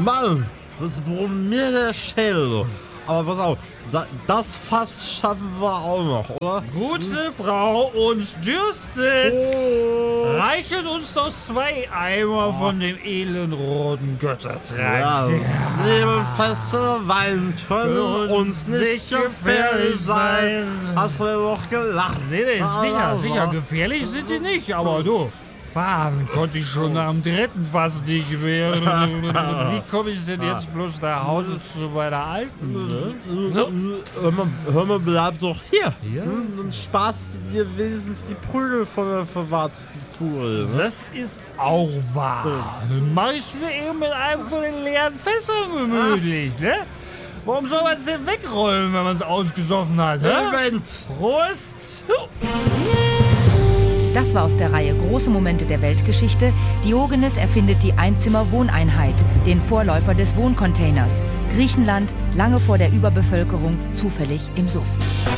Mann, das brummt mir der Schädel. So. Aber pass auf, das Fass schaffen wir auch noch, oder? Gute Frau, uns dürstet. Reichet uns doch 2 Eimer von dem edlen roten Göttertrank. Ja, 7 feste Wein können uns nicht gefährlich sein. Hast du doch gelacht? Nee, sicher, gefährlich sind die nicht, aber du, fahren konnte ich schon nach dem 3. Fass nicht mehr. Wie komme ich denn jetzt bloß nach Hause zu meiner Alten? Ne? Hör mal, bleib doch hier. Dann sparst du dir wenigstens die Prügel von der verwarzten Tour. Ne? Das ist auch wahr. Dann mach ich mir eben mit einem von den leeren Fässern gemütlich, ne? Warum soll man es denn wegrollen, wenn man es ausgesoffen hat, ne? Event. Prost! Das war aus der Reihe Große Momente der Weltgeschichte. Diogenes erfindet die Einzimmer-Wohneinheit, den Vorläufer des Wohncontainers. Griechenland, lange vor der Überbevölkerung, zufällig im Suff.